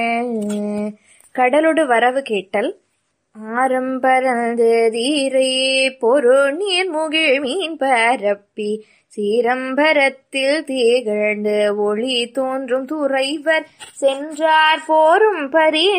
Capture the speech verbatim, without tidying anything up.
கடலொடு வரவு கேட்டல். ஆரம்பரந்து தீரை பொரு நீர் முகிழ் மீன் பரப்பி சீரம்பரத்தில் திகழ்ந்து ஒளி தோன்றும் துறைவர் சென்றார் போரும் பரி